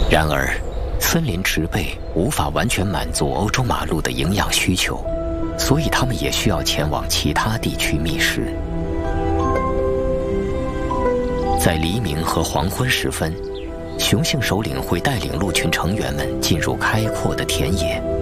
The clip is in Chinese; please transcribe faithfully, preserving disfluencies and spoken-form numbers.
然而，森林植被无法完全满足欧洲马鹿的营养需求，所以它们也需要前往其他地区觅食。在黎明和黄昏时分，雄性首领会带领鹿群成员们进入开阔的田野。